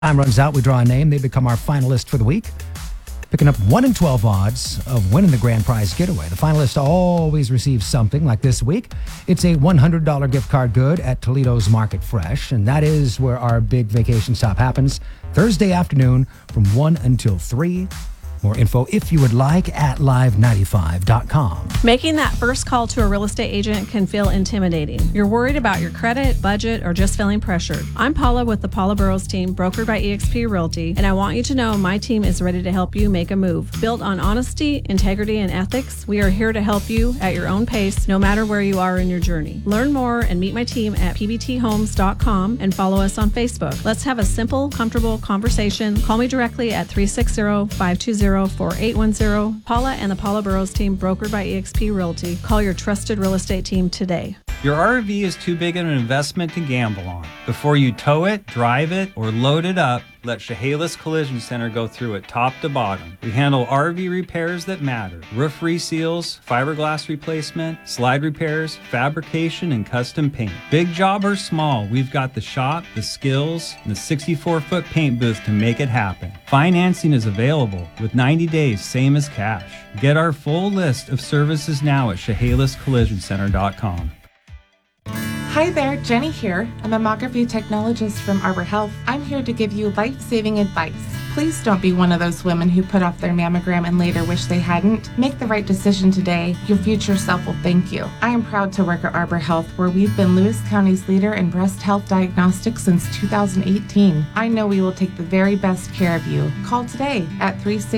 Time runs out, we draw a name, they become our finalist for the week, picking up 1 in 12 odds of winning the grand prize getaway. The finalist always receives something, like this week. It's a $100 gift card good at Toledo's Market Fresh, and that is where our big vacation stop happens, Thursday afternoon from 1 until 3. More info, if you would like, at live95.com. Making that first call to a real estate agent can feel intimidating. You're worried about your credit, budget, or just feeling pressured. I'm Paula with the Paula Burrows team, brokered by eXp Realty, and I want you to know my team is ready to help you make a move. Built on honesty, integrity, and ethics, we are here to help you at your own pace, no matter where you are in your journey. Learn more and meet my team at pbthomes.com and follow us on Facebook. Let's have a simple, comfortable conversation. Call me directly at 360-520-4810. Paula and the Paula Burrows team, brokered by eXp Realty. Call your trusted real estate team today. Your RV is too big of an investment to gamble on. Before you tow it, drive it, or load it up, let Chehalis Collision Center go through it top to bottom. We handle RV repairs that matter. Roof reseals, fiberglass replacement, slide repairs, fabrication, and custom paint. Big job or small, we've got the shop, the skills, and the 64-foot paint booth to make it happen. Financing is available with 90 days, same as cash. Get our full list of services now at ChehalisCollisionCenter.com. Hi there, Jenny here, a mammography technologist from Arbor Health. I'm here to give you life-saving advice. Please don't be one of those women who put off their mammogram and later wish they hadn't. Make the right decision today. Your future self will thank you. I am proud to work at Arbor Health, where we've been Lewis County's leader in breast health diagnostics since 2018. I know we will take the very best care of you. Call today at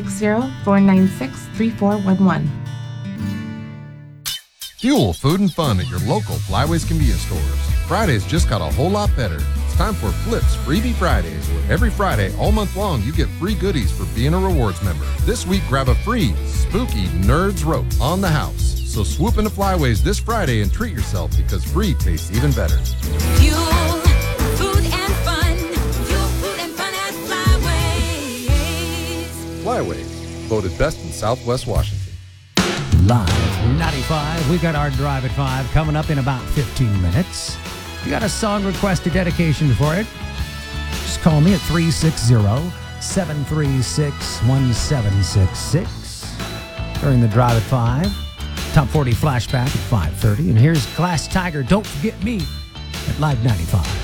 360-496-3411. Fuel food and fun at your local Flyways convenience stores. Fridays just got a whole lot better. It's time for Flips Freebie Fridays, where every Friday all month long you get free goodies for being a rewards member. This week, grab a free Spooky Nerds rope on the house. So swoop into Flyways this Friday and treat yourself, because free tastes even better. Fuel, food and fun. Fuel, food and fun at Flyways. Flyways, voted best in Southwest Washington. Live 95. We got our Drive at 5 coming up in about 15 minutes. You got a song request or dedication for it? Just call me at 360-736-1766 during the Drive at 5. Top 40 flashback at 5:30. And here's Glass Tiger, Don't Forget Me, at Live 95.